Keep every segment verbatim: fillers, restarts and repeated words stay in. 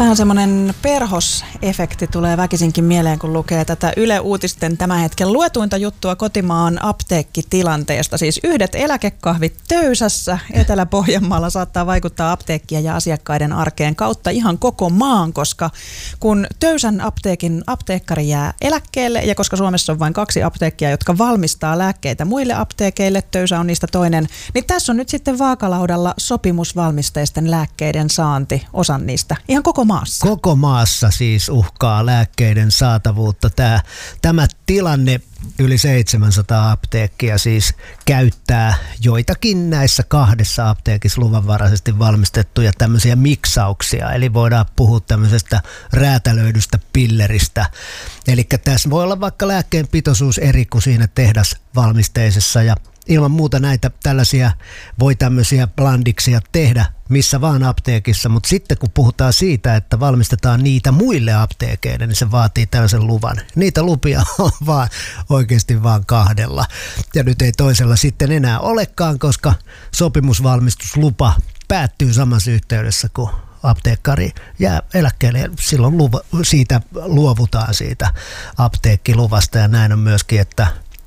Vähän semmoinen perhosefekti tulee väkisinkin mieleen, kun lukee tätä Yle Uutisten tämän hetken luetuinta juttua kotimaan apteekkitilanteesta. Siis yhdet eläkekahvit Töysässä Etelä-Pohjanmaalla saattaa vaikuttaa apteekkien ja asiakkaiden arkeen kautta ihan koko maan, koska kun Töysän apteekin apteekkari jää eläkkeelle ja koska Suomessa on vain kaksi apteekkia, jotka valmistaa lääkkeitä muille apteekeille, Töysä on niistä toinen, niin tässä on nyt sitten vaakalaudalla sopimusvalmisteisten lääkkeiden saanti, osan niistä, ihan koko maassa. Koko maassa siis uhkaa lääkkeiden saatavuutta. Tämä, tämä tilanne, yli seitsemänsataa apteekkia siis käyttää joitakin näissä kahdessa apteekissa luvanvaraisesti valmistettuja tämmöisiä miksauksia. Eli voidaan puhua tämmöisestä räätälöidystä pilleristä. Eli tässä voi olla vaikka lääkkeen pitoisuus eri kuin siinä tehdasvalmisteisessa ja ilman muuta näitä tällaisia voi tämmöisiä blandiksia tehdä missä vaan apteekissa, mutta sitten kun puhutaan siitä, että valmistetaan niitä muille apteekeille, niin se vaatii tällaisen luvan. Niitä lupia on vaan oikeasti vaan kahdella. Ja nyt ei toisella sitten enää olekaan, koska sopimusvalmistuslupa päättyy samassa yhteydessä kuin apteekkari jää eläkkeelle ja silloin luva, siitä luovutaan siitä apteekkiluvasta ja näin on myöskin, että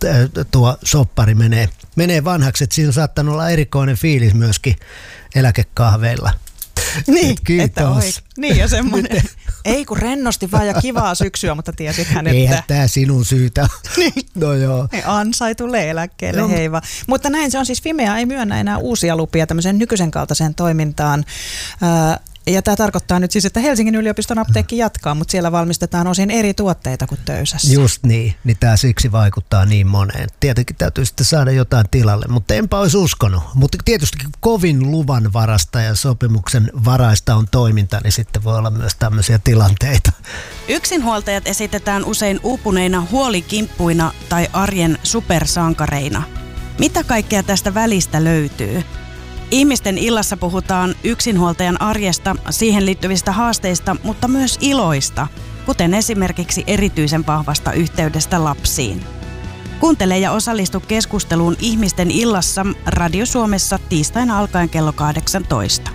tuo soppari menee, menee vanhaksi, että siinä on saattanut olla erikoinen fiilis myöskin eläkekahveilla. Niin, että oi, niin ja semmoinen. Ei kun rennosti vaan ja kivaa syksyä, mutta tiesithän, että eihän tämä sinun syytä. Niin. No joo. Ansai tulee eläkkeelle, no. Heiva. Mutta näin se on siis, Fimea ei myönnä enää uusia lupia tämmöiseen nykyisen kaltaiseen toimintaan. Äh, Ja tämä tarkoittaa nyt siis, että Helsingin yliopiston apteekki jatkaa, mutta siellä valmistetaan osin eri tuotteita kuin Töysässä. Just niin, niin tämä siksi vaikuttaa niin moneen. Tietenkin täytyy sitten saada jotain tilalle, mutta enpä olisi uskonut. Mutta tietysti kovin luvan varasta ja sopimuksen varaista on toiminta, niin sitten voi olla myös tämmöisiä tilanteita. Yksinhuoltajat esitetään usein uupuneina huolikimppuina tai arjen supersankareina. Mitä kaikkea tästä välistä löytyy? Ihmisten illassa puhutaan yksinhuoltajan arjesta, siihen liittyvistä haasteista, mutta myös iloista, kuten esimerkiksi erityisen vahvasta yhteydestä lapsiin. Kuuntele ja osallistu keskusteluun Ihmisten illassa Radio Suomessa tiistaina alkaen kello kahdeksantoista.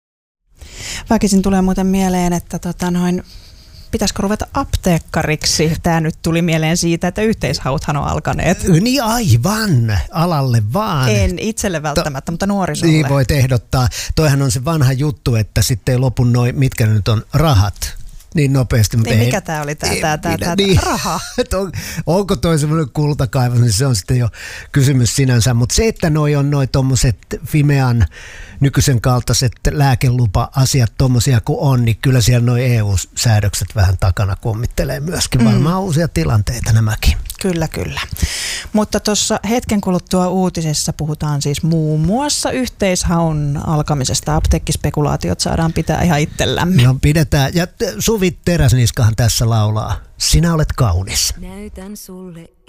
Väkisin tulee muuten mieleen, että tota noin, pitäisikö ruveta apteekkariksi? Tämä nyt tuli mieleen siitä, että yhteishauthan on alkaneet. Niin aivan, alalle vaan. En itselle välttämättä, to, mutta nuorisolle. Niin voit ehdottaa. Toihan on se vanha juttu, että sitten ei lopu noin, mitkä nyt on rahat. Niin nopeasti. Niin ei, mikä tämä oli tämä tää, tää, tää, niin, raha? On, onko toi semmoinen kultakaivos, niin se on sitten jo kysymys sinänsä. Mutta se, että noi on noi tommoset Fimean nykyisen kaltaiset lääkelupa-asiat tommosia kuin on, niin kyllä siellä noi E U-säädökset vähän takana kummittelee myöskin. Varmaan mm. uusia tilanteita nämäkin. Kyllä, kyllä. Mutta tuossa hetken kuluttua uutisessa puhutaan siis muun muassa yhteishaun alkamisesta. Apteekkispekulaatiot saadaan pitää ihan itsellämme. No pidetään. Ja Suvi Teräsniskahan tässä laulaa. Sinä olet kaunis. Näytän sulle